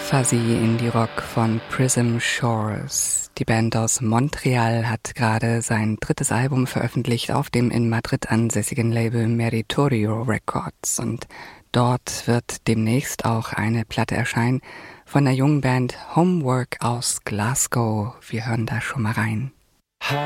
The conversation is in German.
Fuzzy Indie Rock von Prism Shores. Die Band aus Montreal hat gerade sein drittes Album veröffentlicht auf dem in Madrid ansässigen Label Meritorio Records, und dort wird demnächst auch eine Platte erscheinen von der jungen Band Homework aus Glasgow. Wir hören da schon mal rein.